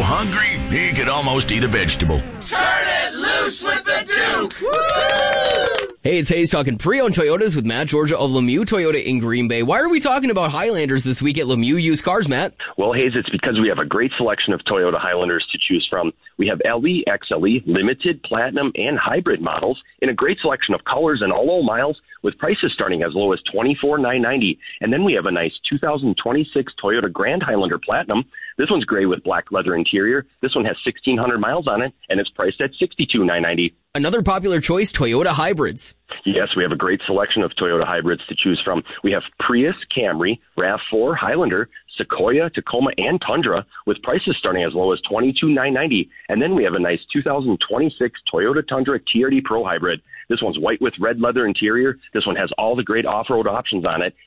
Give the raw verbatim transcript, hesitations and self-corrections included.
hungry he could almost eat a vegetable. Turn it loose with the Duke! Woo! Hey, it's Hayes talking pre-owned Toyotas with Matt Georgia of Lemieux Toyota in Green Bay. Why are we talking about Highlanders this week at Lemieux Used Cars, Matt? Well, Hayes, it's because we have a great selection of Toyota Highlanders to choose from. We have L E, X L E, Limited, Platinum, and Hybrid models in a great selection of colors and all-old miles with prices starting as low as twenty-four thousand nine hundred ninety dollars. And then we have a nice two thousand twenty-six Toyota Grand Highlander Platinum. This one's gray with black leather interior. This one has sixteen hundred miles on it, and it's priced at sixty-two thousand nine hundred ninety dollars. Another popular choice, Toyota Hybrids. Yes, we have a great selection of Toyota hybrids to choose from. We have Prius, Camry, RAV four, Highlander, Sequoia, Tacoma, and Tundra with prices starting as low as twenty-two thousand nine hundred ninety dollars. And then we have a nice two thousand twenty-six Toyota Tundra T R D Pro Hybrid. This one's white with red leather interior. This one has all the great off-road options on it,